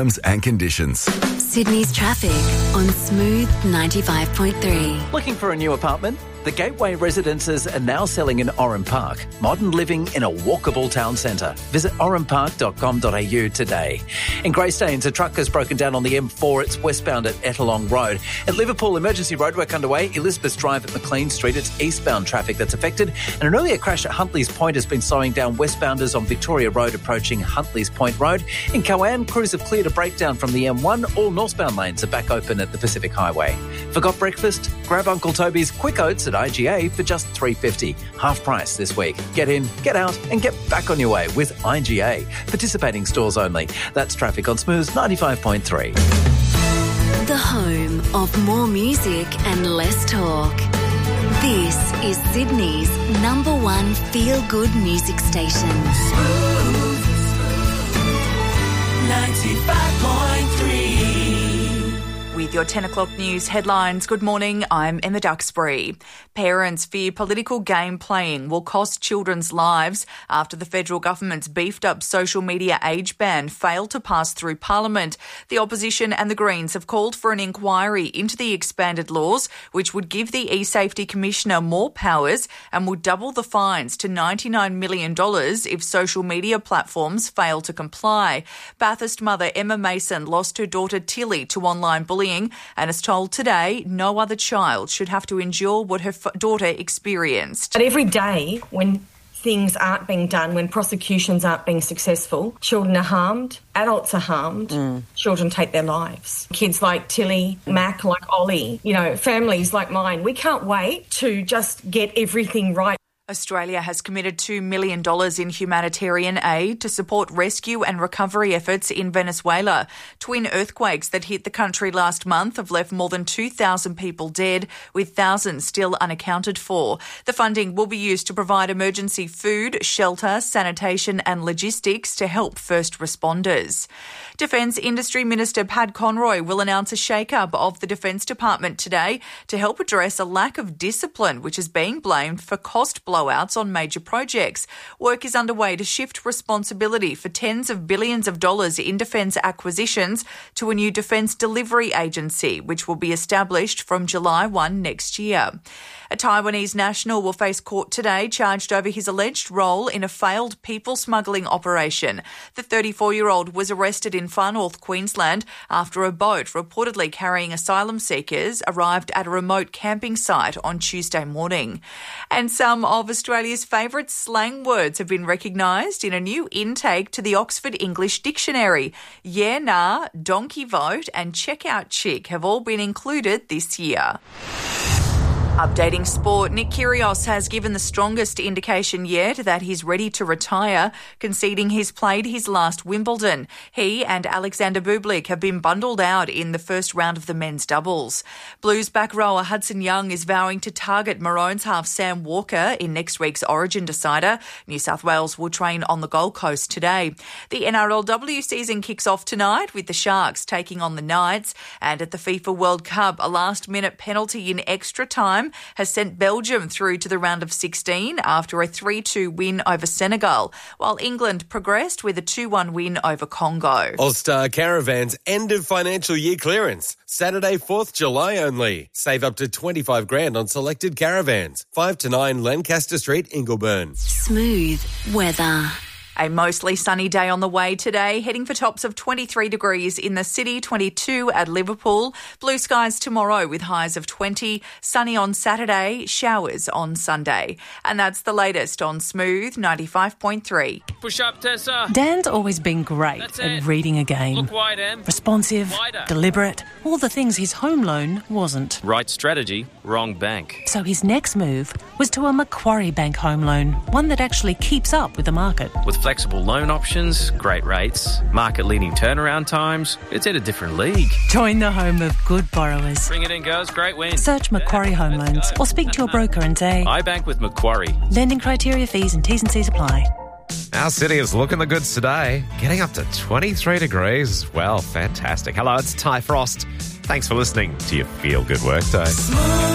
Terms and conditions. Sydney's traffic on Smooth 95.3. Looking for a new apartment? The Gateway Residences are now selling in Oran Park. Modern living in a walkable town centre. Visit oranpark.com.au today. In Greystanes, a truck has broken down on the M4. It's westbound at Ettalong Road. At Liverpool, emergency roadwork underway. Elizabeth Drive at McLean Street. It's eastbound traffic that's affected. And an earlier crash at Huntley's Point has been slowing down westbounders on Victoria Road approaching Huntley's Point Road. In Coan, crews have cleared a breakdown from the M1. All northbound lanes are back open at the Pacific Highway. Forgot breakfast? Grab Uncle Toby's Quick Oats at IGA for just $3.50. Half price this week. Get in, get out and get back on your way with IGA. Participating stores only. That's traffic on Smooth 95.3. The home of more music and less talk. This is Sydney's #1 feel-good music station. Smooth 95.3. With your 10 o'clock news headlines, good morning, I'm Emma Duxbury. Parents fear political game playing will cost children's lives after the federal government's beefed up social media age ban failed to pass through Parliament. The opposition and the Greens have called for an inquiry into the expanded laws, which would give the eSafety Commissioner more powers and would double the fines to $99 million if social media platforms fail to comply. Bathurst mother Emma Mason lost her daughter Tilly to online bullying and is told today no other child should have to endure what her daughter experienced. But every day when things aren't being done, when prosecutions aren't being successful, children are harmed, adults are harmed, children take their lives. Kids like Tilly, Mac, like Ollie, families like mine, we can't wait to just get everything right. Australia has committed $2 million in humanitarian aid to support rescue and recovery efforts in Venezuela. Twin earthquakes that hit the country last month have left more than 2,000 people dead, with thousands still unaccounted for. The funding will be used to provide emergency food, shelter, sanitation and logistics to help first responders. Defence Industry Minister Pat Conroy will announce a shake-up of the Defence Department today to help address a lack of discipline, which is being blamed for cost blowouts on major projects. Work is underway to shift responsibility for tens of billions of dollars in defence acquisitions to a new defence delivery agency, which will be established from July 1 next year. A Taiwanese national will face court today charged over his alleged role in a failed people smuggling operation. The 34-year-old was arrested in Far North Queensland after a boat reportedly carrying asylum seekers arrived at a remote camping site on Tuesday morning. And some of Australia's favourite slang words have been recognised in a new intake to the Oxford English Dictionary. Yeah, nah, donkey vote and checkout chick have all been included this year. Updating sport, Nick Kyrgios has given the strongest indication yet that he's ready to retire, conceding he's played his last Wimbledon. He and Alexander Bublik have been bundled out in the first round of the men's doubles. Blues back rower Hudson Young is vowing to target Maroons half Sam Walker in next week's Origin decider. New South Wales will train on the Gold Coast today. The NRLW season kicks off tonight with the Sharks taking on the Knights, and at the FIFA World Cup, a last-minute penalty in extra time has sent Belgium through to the round of 16 after a 3-2 win over Senegal, while England progressed with a 2-1 win over Congo. All-Star Caravans end of financial year clearance. Saturday, 4th July only. Save up to $25,000 on selected caravans. 5 to 9 Lancaster Street, Ingleburn. Smooth weather. A mostly sunny day on the way today, heading for tops of 23 degrees in the city, 22 at Liverpool. Blue skies tomorrow with highs of 20, sunny on Saturday, showers on Sunday. And that's the latest on Smooth 95.3. Push up, Tessa. Dan's always been great at reading a game. Look wide, Em. Responsive, Wider. deliberate, all the things his home loan wasn't. Right strategy, wrong bank. So his next move was to a Macquarie Bank home loan, one that actually keeps up with the market. With flexible loan options, great rates, market-leading turnaround times, it's in a different league. Join the home of good borrowers. Bring it in, girls. Great win. Search Macquarie Home Loans or speak to your broker and say, I bank with Macquarie. lending criteria, fees and T's and C's apply. Our city is looking the goods today, getting up to 23 degrees. Well, fantastic. Hello, it's Ty Frost. Thanks for listening to your Feel Good Workday.